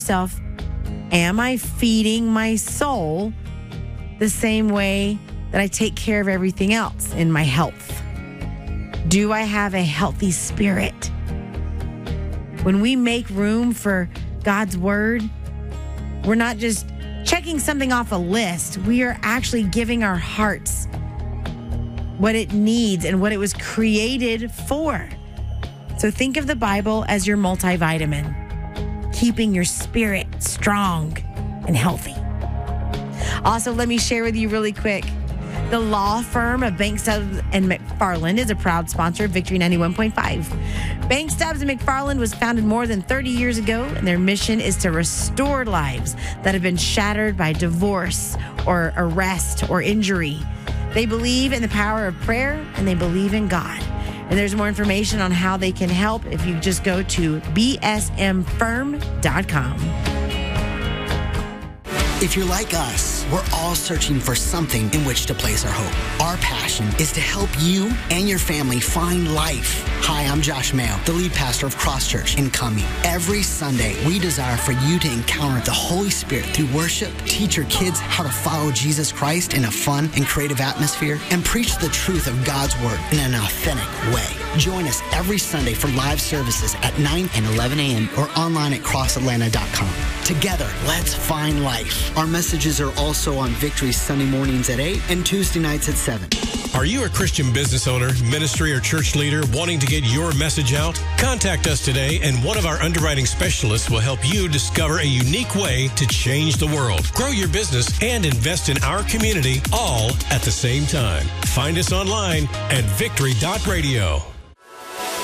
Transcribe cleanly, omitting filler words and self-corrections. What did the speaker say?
yourself, am I feeding my soul the same way that I take care of everything else in my health? Do I have a healthy spirit? When we make room for God's word, we're not just checking something off a list. We are actually giving our hearts what it needs and what it was created for. So think of the Bible as your multivitamin, keeping your spirit strong and healthy. Also, let me share with you really quick. The law firm of Bank Stubbs and McFarland is a proud sponsor of Victory 91.5. Bank Stubbs and McFarland was founded more than 30 years ago, and their mission is to restore lives that have been shattered by divorce or arrest or injury. They believe in the power of prayer, and they believe in God. And there's more information on how they can help if you just go to bsmfirm.com. If you're like us, we're all searching for something in which to place our hope. Our passion is to help you and your family find life. Hi, I'm Josh Mayo, the lead pastor of Cross Church in Cumming. Every Sunday, we desire for you to encounter the Holy Spirit through worship, teach your kids how to follow Jesus Christ in a fun and creative atmosphere, and preach the truth of God's Word in an authentic way. Join us every Sunday for live services at 9 and 11 a.m. or online at crossatlanta.com. Together, let's find life. Our messages are also on Victory Sunday mornings at 8 and Tuesday nights at 7. Are you a Christian business owner, ministry, or church leader wanting to get your message out? Contact us today, and one of our underwriting specialists will help you discover a unique way to change the world, grow your business, and invest in our community all at the same time. Find us online at victory.radio.